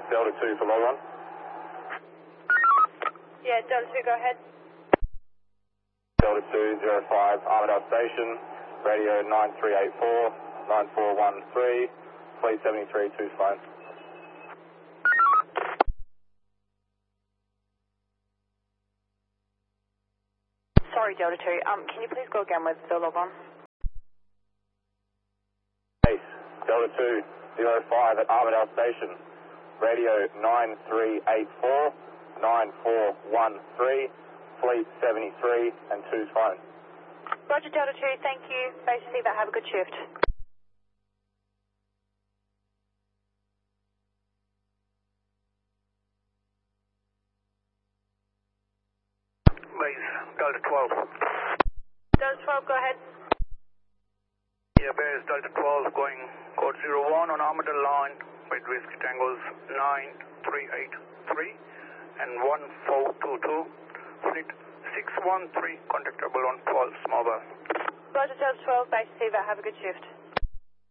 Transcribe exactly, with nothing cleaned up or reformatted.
Delta two for log one. Yeah, Delta two, go ahead. Delta two, zero five, Armadale Station, radio nine three eight four, nine four one three, fleet seventy-three, two's phone. Sorry, Delta two, um, can you please go again with the log on? Ace, Delta two, zero five at Armadale Station, radio nine three eight four, nine four one three, fleet seventy-three, and two's phone. Roger, Delta two, thank you. Base receiver, have a good shift. Base, Delta twelve. Delta twelve, go ahead. Yeah, base, Delta twelve going code zero one on Armadale line with whiskey tangles nine three eight three and one four two two, fleet six one three, contactable on Pulse Mobile. Roger, Delta twelve, base receiver, have a good shift.